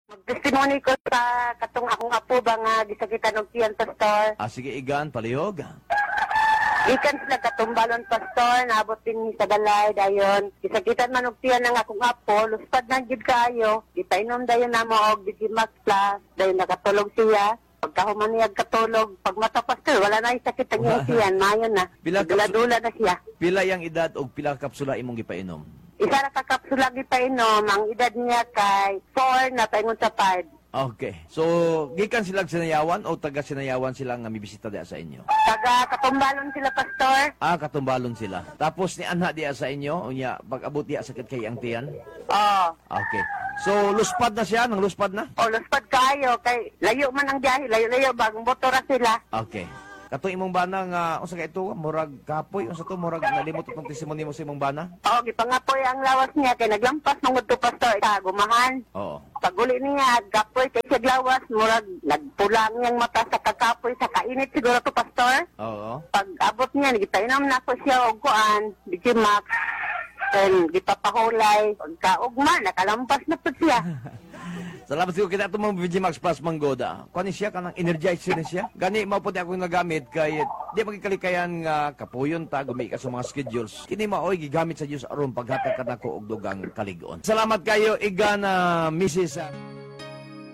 Magtestimony ko sa katong akong apo ba nga gisakitan og tiyan pastor. Sige, Igan, palihog. Ikan sila katumbalon pastor, naabot din sa balay dayon. Gisakitan man og tiyan ng akong apo, luspad na gid kayo. Gipainom dayon namo og Digimax Plus, dayon nakatulog siya. Pagkahuman niya katulog, pag mata pastor, wala na yung sakit ang iyang tiyan, mayon na. Dula-dula na siya. Pila yang edad o pila kapsula imong gipainom? Isa na kakapsula gipainom, ang edad niya kay 4 na paingon sa 5. Okay. So, gikan sila sinayawan o taga sinayawan sila nga mibisita diya sa inyo? Taga katumbalon sila pastor. Katumbalon sila. Tapos ni anha diya sa inyo, unya pag-abot diya sakit kay ang tiyan? Oo. Okay. So, luspad na siya, nang luspad na? O, luspad kayo, kay layo man ang biyahe, layo-layo, bagong motora sila. Okay. Kato imong bana nga, unsa ka ito, murag kapoy, unsa to, murag nalimot itong testimony mo sa imong bana? Oo, gipangapoy ang lawas niya, kay naglampas mong to pastor, gumahan. Oo. Paguli niya, gapoy kay siya lawas, murag nagpulang niyang mata sa kakapoy, sa kainit siguro to pastor. Oo. Pag abot niya, nagitainom na ko siya og kuan, Digimax, then gipapahulay, pagkaugma, nakalampas na po siya. Salamat siguro kita itong mga Digimax Plus Manggoda. Kani siya, kanang energizer na siya. Gani, maputi akong nagamit kay di magkalikayan nga kapuyon ta, gumi ka sa mga schedules. Kini maoy, gigamit sa Diyos aron paghatag ka na ko og dugang kaligon. Salamat kayo, Igan, Mrs.